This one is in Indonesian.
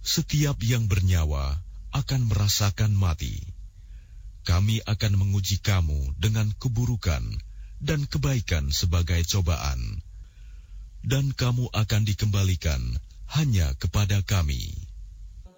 Setiap yang bernyawa akan merasakan mati. Kami akan menguji kamu dengan keburukan dan kebaikan sebagai cobaan. Dan kamu akan dikembalikan hanya kepada kami.